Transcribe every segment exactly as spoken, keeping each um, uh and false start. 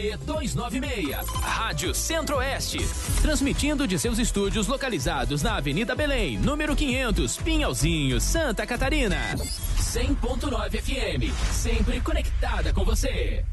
duzentos e noventa e seis, Rádio Centro-Oeste, transmitindo de seus estúdios localizados na Avenida Belém, número quinhentos, Pinhalzinho, Santa Catarina. cem ponto nove F M, sempre conectada com você.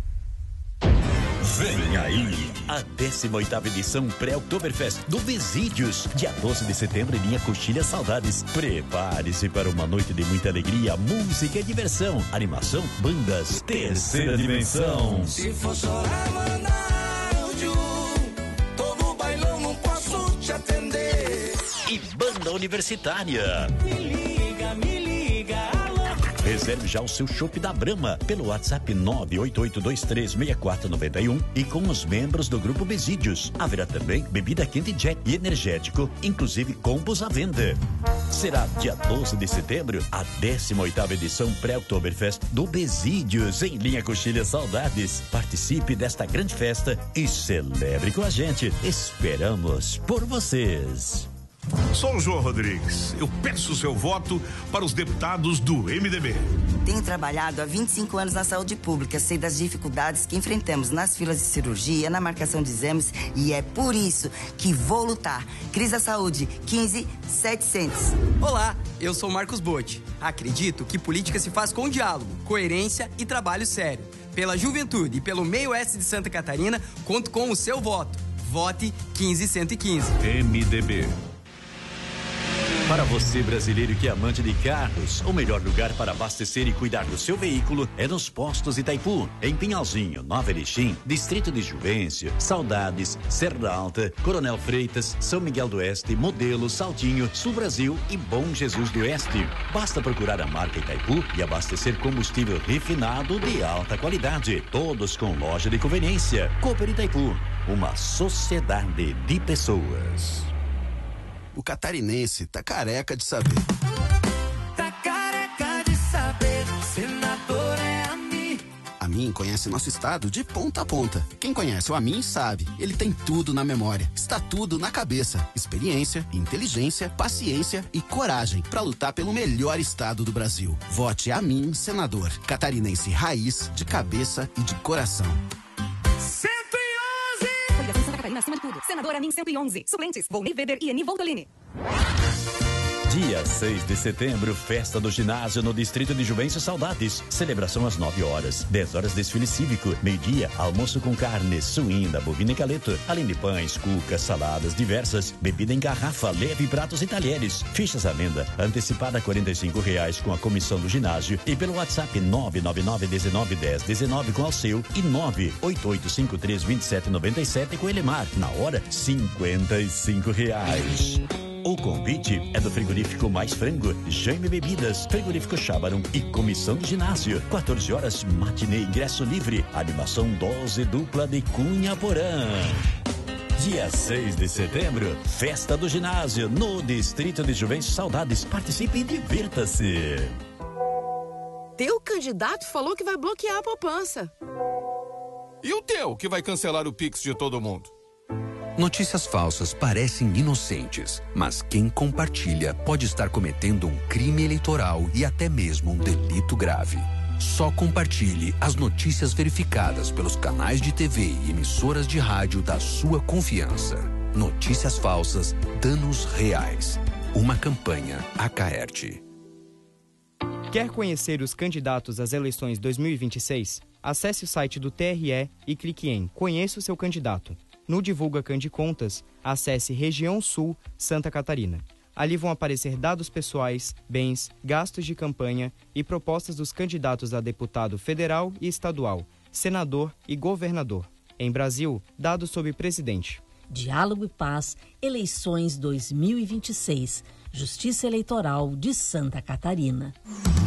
Vem aí a décima oitava edição pré-Oktoberfest do Besídios, dia doze de setembro em Linha Coxilha Saudades. Prepare-se para uma noite de muita alegria, música e diversão, animação, bandas, terceira dimensão. Se for chorar, manda áudio, tô no bailão, não posso te atender. E banda universitária. Me liga, me liga, alô. Reserve já o seu chopp da Brahma pelo WhatsApp nove oito oito dois três seis quatro nove um e com os membros do Grupo Besídios. Haverá também bebida quente Jet e energético, inclusive combos à venda. Será dia doze de setembro, a décima oitava edição pré-Oktoberfest do Besídios, em Linha Coxilha Saudades. Participe desta grande festa e celebre com a gente. Esperamos por vocês. Sou o João Rodrigues. Eu peço o seu voto para os deputados do M D B. Tenho trabalhado há vinte e cinco anos na saúde pública, sei das dificuldades que enfrentamos nas filas de cirurgia, na marcação de exames, e é por isso que vou lutar. Cris da Saúde, quinze setecentos. Olá, eu sou Marcos Botti. Acredito que política se faz com diálogo, coerência e trabalho sério. Pela juventude e pelo meio oeste de Santa Catarina, conto com o seu voto. Vote quinze cento e quinze. M D B. Para você, brasileiro que é amante de carros, o melhor lugar para abastecer e cuidar do seu veículo é nos postos Itaipu, em Pinhalzinho, Nova Erechim, Distrito de Juvencio, Saudades, Serra Alta, Coronel Freitas, São Miguel do Oeste, Modelo, Saltinho, Sul Brasil e Bom Jesus do Oeste. Basta procurar a marca Itaipu e abastecer combustível refinado de alta qualidade, todos com loja de conveniência. Cooper Itaipu, uma sociedade de pessoas. O catarinense tá careca de saber. Tá careca de saber, senador é a mim. A mim conhece nosso estado de ponta a ponta. Quem conhece o Amin sabe, ele tem tudo na memória. Está tudo na cabeça. Experiência, inteligência, paciência e coragem para lutar pelo melhor estado do Brasil. Vote Amin, senador. Catarinense raiz, de cabeça e de coração. Acima de tudo. Senador Amin cento e onze. Suplentes, Volney Weber e Ani Voltolini. Dia seis de setembro, festa do ginásio no Distrito de Juvencio Saudades. Celebração às nove horas. dez horas desfile cívico. Meio-dia, almoço com carne, suína, bovina e caleto. Além de pães, cucas, saladas diversas. Bebida em garrafa, leve pratos e talheres. Fichas à venda, antecipada a quarenta e cinco reais com a comissão do ginásio. E pelo WhatsApp nove nove nove um nove um zero um nove com o Alceu e nove oito oito cinco três dois sete nove sete com o Elemar. Na hora, cinquenta e cinco reais. O convite é do frigorífico Mais Frango, Jaime Bebidas, frigorífico Chábaron e comissão do ginásio. quatorze horas, matinê, ingresso livre. Animação dose dupla de Cunha Porã. Dia seis de setembro, festa do ginásio no Distrito de Juvencio Saudades. Participe e divirta-se. Teu candidato falou que vai bloquear a poupança. E o teu, que vai cancelar o Pix de todo mundo? Notícias falsas parecem inocentes, mas quem compartilha pode estar cometendo um crime eleitoral e até mesmo um delito grave. Só compartilhe as notícias verificadas pelos canais de T V e emissoras de rádio da sua confiança. Notícias falsas, danos reais. Uma campanha Acaerte. Quer conhecer os candidatos às eleições dois mil e vinte e seis? Acesse o site do T R E e clique em Conheça o seu candidato. No Divulga Candicontas, acesse Região Sul, Santa Catarina. Ali vão aparecer dados pessoais, bens, gastos de campanha e propostas dos candidatos a deputado federal e estadual, senador e governador. Em Brasil, dados sobre presidente. Diálogo e Paz, eleições dois mil e vinte e seis. Justiça Eleitoral de Santa Catarina.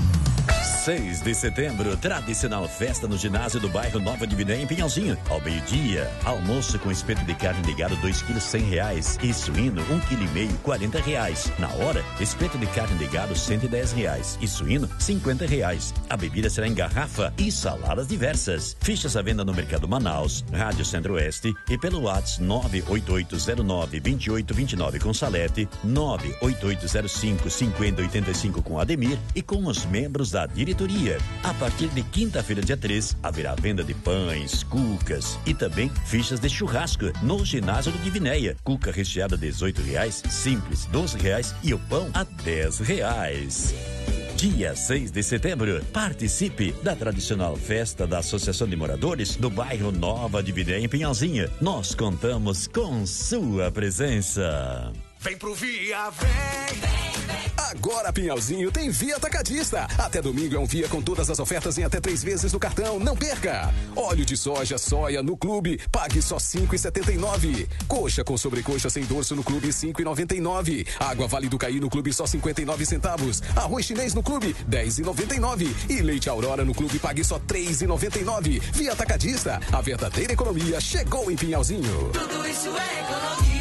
seis de setembro, tradicional festa no ginásio do bairro Nova Dividé, em Pinhalzinho. Ao meio-dia, almoço com espeto de carne de gado, dois quilos, cem reais. E suíno, um quilo e meio, quarenta reais. Na hora, espeto de carne de gado, cento e dez reais. E suíno, cinquenta reais. A bebida será em garrafa e saladas diversas. Fichas à venda no Mercado Manaus, Rádio Centro-Oeste e pelo WhatsApp nove oito oito zero nove dois oito dois nove com Salete, nove oito oito zero cinco cinco zero oito cinco com Ademir e com os membros da direção confeitoria. A partir de quinta-feira, dia três, haverá venda de pães, cucas e também fichas de churrasco no ginásio do Divinéia. Cuca recheada dezoito reais, simples doze reais e o pão a dez reais. Dia seis de setembro, participe da tradicional festa da Associação de Moradores do bairro Nova Divinéia em Pinhalzinho. Nós contamos com sua presença. Vem pro Via, vem, vem, vem. Agora Pinhalzinho tem Via Atacadista. Até domingo é um Via com todas as ofertas em até três vezes no cartão. Não perca! Óleo de soja, soia no clube, pague só cinco reais e setenta e nove centavos. Coxa com sobrecoxa sem dorso no clube, cinco reais e noventa e nove centavos. Água Vale do Caí no clube, só cinquenta e nove centavos. Arroz chinês no clube, dez reais e noventa e nove centavos. E leite Aurora no clube, pague só três reais e noventa e nove centavos. Via Atacadista, a verdadeira economia chegou em Pinhalzinho. Tudo isso é economia.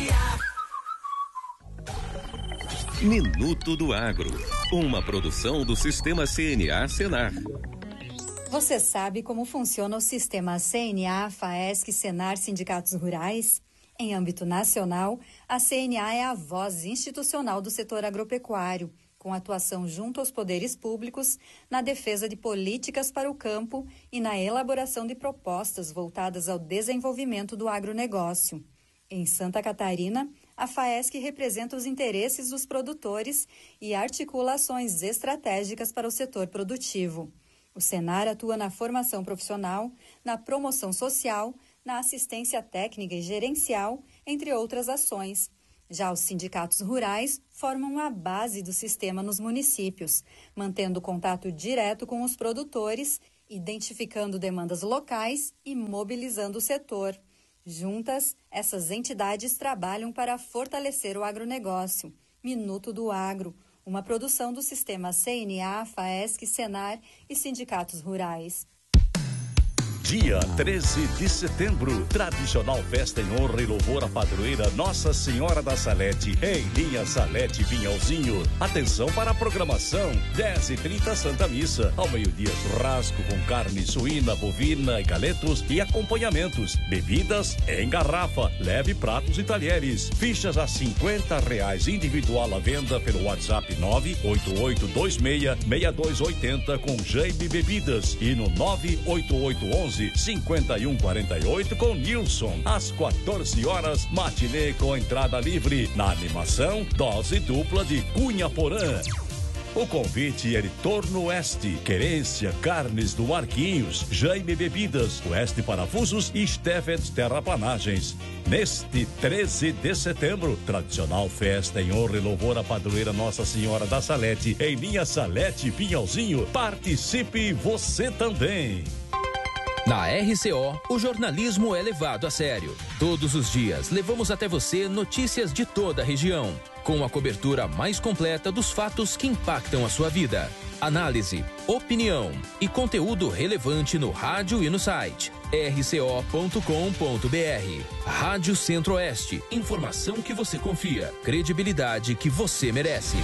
Minuto do Agro, uma produção do Sistema C N A Senar. Você sabe como funciona o Sistema C N A, FAESC, Senar, Sindicatos Rurais? Em âmbito nacional, a C N A é a voz institucional do setor agropecuário, com atuação junto aos poderes públicos na defesa de políticas para o campo e na elaboração de propostas voltadas ao desenvolvimento do agronegócio. Em Santa Catarina, a FAESC representa os interesses dos produtores e articula ações estratégicas para o setor produtivo. O Senar atua na formação profissional, na promoção social, na assistência técnica e gerencial, entre outras ações. Já os sindicatos rurais formam a base do sistema nos municípios, mantendo contato direto com os produtores, identificando demandas locais e mobilizando o setor. Juntas, essas entidades trabalham para fortalecer o agronegócio. Minuto do Agro, uma produção do Sistema C N A, FAESC, Senar e Sindicatos Rurais. Dia treze de setembro, tradicional festa em honra e louvor à padroeira Nossa Senhora da Salete, em linha Salete Pinhalzinho. Atenção para a programação, dez e trinta Santa Missa, ao meio-dia churrasco com carne suína, bovina e galetos e acompanhamentos, bebidas em garrafa, leve pratos e talheres, fichas a cinquenta reais, individual à venda pelo WhatsApp nove oito oito dois seis, seis dois oito zero com Jaime Bebidas e no nove oito oito um um cinco um quatro oito com Nilson. Às quatorze horas, matinê com entrada livre. Na animação, dose dupla de Cunha Porã. O convite é de Torno Oeste, Querência, Carnes do Marquinhos, Jaime Bebidas, Oeste Parafusos e Steffens Terraplanagens. Neste treze de setembro, tradicional festa em honra e louvor à padroeira Nossa Senhora da Salete, em linha Salete Pinhalzinho. Participe você também! Na R C O, o jornalismo é levado a sério. Todos os dias, levamos até você notícias de toda a região, com a cobertura mais completa dos fatos que impactam a sua vida. Análise, opinião e conteúdo relevante no rádio e no site r c o ponto com ponto b r. Rádio Centro-Oeste, informação que você confia, credibilidade que você merece.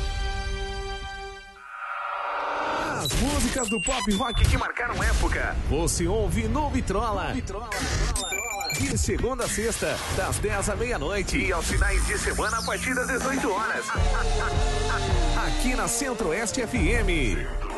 As músicas do pop rock que marcaram época, você ouve no Vitrola. Vitrola. De segunda a sexta, das dez à meia-noite. E aos finais de semana, a partir das dezoito horas. Aqui na Centro-Oeste F M.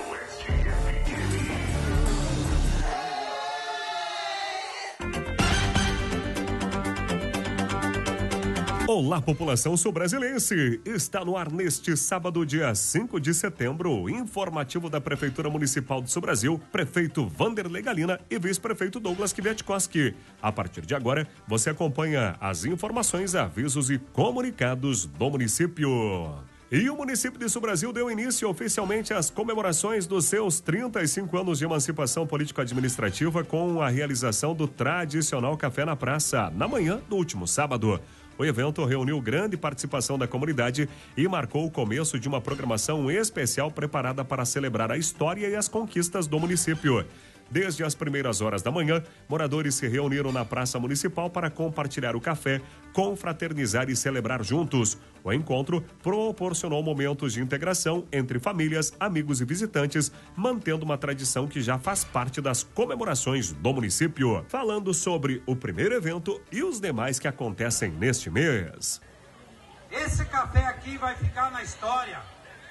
Olá, população sul-brasilense! Está no ar neste sábado, dia cinco de setembro, informativo da Prefeitura Municipal do Sul Brasil, prefeito Vanderlei Galina e vice-prefeito Douglas Kwiatkowski. A partir de agora, você acompanha as informações, avisos e comunicados do município. E o município de Sul Brasil deu início oficialmente às comemorações dos seus trinta e cinco anos de emancipação político-administrativa com a realização do tradicional Café na Praça, na manhã do último sábado. O evento reuniu grande participação da comunidade e marcou o começo de uma programação especial preparada para celebrar a história e as conquistas do município. Desde as primeiras horas da manhã, moradores se reuniram na Praça Municipal para compartilhar o café, confraternizar e celebrar juntos. O encontro proporcionou momentos de integração entre famílias, amigos e visitantes, mantendo uma tradição que já faz parte das comemorações do município. Falando sobre o primeiro evento e os demais que acontecem neste mês. Esse café aqui vai ficar na história,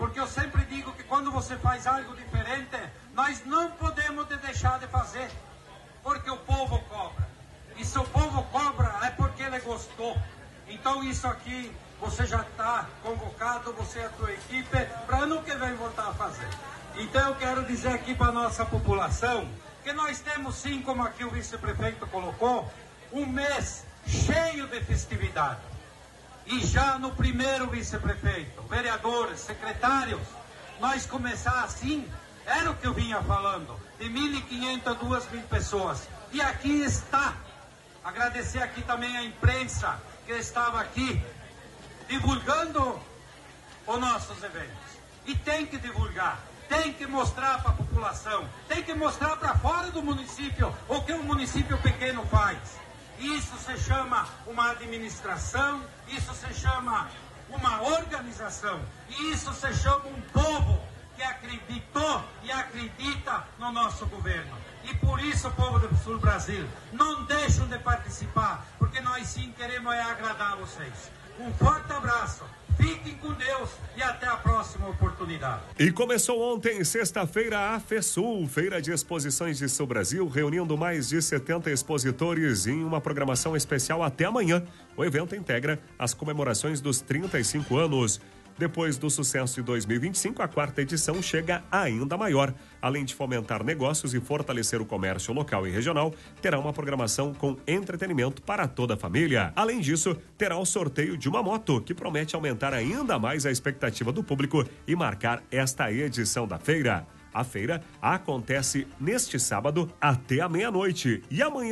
porque eu sempre digo que quando você faz algo diferente, nós não podemos deixar de fazer, porque o povo cobra. E se o povo cobra, é porque ele gostou. Então isso aqui, você já está convocado, você e a tua equipe, para ano que vem voltar a fazer. Então eu quero dizer aqui para a nossa população, que nós temos sim, como aqui o vice-prefeito colocou, um mês cheio de festividade. E já no primeiro vice-prefeito, vereadores, secretários, nós começar assim, era o que eu vinha falando, de mil e quinhentas a duas mil pessoas. E aqui está, agradecer aqui também a imprensa que estava aqui, divulgando os nossos eventos. E tem que divulgar. Tem que mostrar para a população, tem que mostrar para fora do município o que um município pequeno faz. Isso se chama uma administração, isso se chama uma organização, e isso se chama um povo que acreditou e acredita no nosso governo. E por isso, povo do Sul Brasil, não deixem de participar, porque nós sim queremos é agradar vocês. Um forte abraço. Fiquem com Deus e até a próxima oportunidade. E começou ontem, sexta-feira, a FESUL, Feira de Exposições de Sul Brasil, reunindo mais de setenta expositores em uma programação especial até amanhã. O evento integra as comemorações dos trinta e cinco anos. Depois do sucesso de dois mil e vinte e cinco, a quarta edição chega ainda maior. Além de fomentar negócios e fortalecer o comércio local e regional, terá uma programação com entretenimento para toda a família. Além disso, terá o sorteio de uma moto, que promete aumentar ainda mais a expectativa do público e marcar esta edição da feira. A feira acontece neste sábado até a meia-noite e amanhã